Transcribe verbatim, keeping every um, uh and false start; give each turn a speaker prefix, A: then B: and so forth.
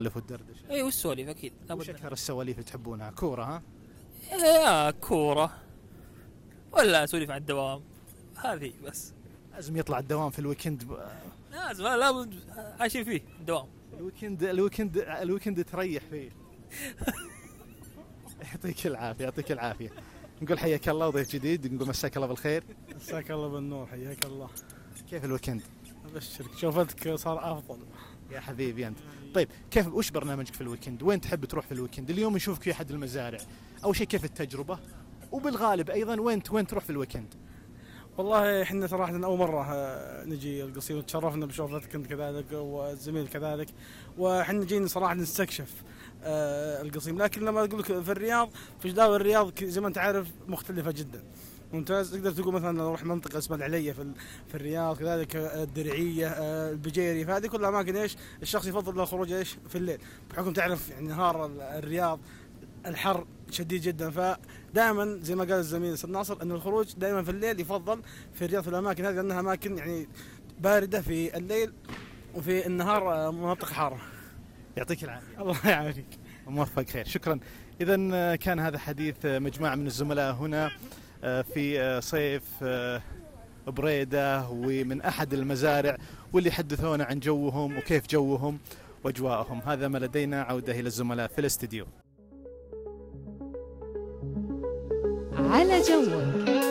A: السوالف والدردشه.
B: اي والسواليف اكيد
A: وش اكثر السواليف اللي تحبونها؟ كوره ها؟
B: يا كوره ولا سواليف عن الدوام هذه بس.
A: لازم يطلع الدوام في الويكند ب...
B: لازم لا عايشين فيه الدوام.
A: الويكند الويكند الويكند تريح فيه. يعطيك العافيه يعطيك العافيه. نقول حياك الله وضيف جديد، نقول مساك الله بالخير.
C: مساك الله بالنور، حياك الله.
A: كيف الويكند؟
C: ابشرك شوفتك صار افضل
A: يا حبيبي انت. طيب كيف وش برنامجك في الويكند؟ وين تحب تروح في الويكند؟ اليوم نشوفك في احد المزارع، اول شيء كيف التجربه؟ وبالغالب ايضا وين وين تروح في الويكند؟
C: والله احنا صراحه اول مره نجي القصيم وتشرفنا بشوفتك انت كذلك والزميل كذلك، واحنا جينا صراحه نستكشف القصيم. لكن لما اقول لك في الرياض، في جداول الرياض زي ما انت عارف مختلفه جدا ممتاز. تقدر تقول مثلا نروح منطقه اسمها العليه في في الرياض، كذلك الدرعيه البجيري، فهذه كلها اماكن ايش الشخص يفضل الخروج ايش في الليل، بحكم تعرف يعني نهار الرياض الحر شديد جدا. فدائما زي ما قال الزميل سيد ناصر ان الخروج دائما في الليل يفضل في الرياض في الاماكن هذه، لانها اماكن يعني بارده في الليل وفي النهار مناطق حاره.
A: يعطيك العافيه.
C: الله يعافيك
A: وموفق خير. شكرا. اذا كان هذا حديث مجموعه من الزملاء هنا في صيف بريده ومن احد المزارع، واللي حدثونا عن جوهم وكيف جوهم واجواءهم. هذا ما لدينا، عوده الى الزملاء في الاستديو.
D: على جوك.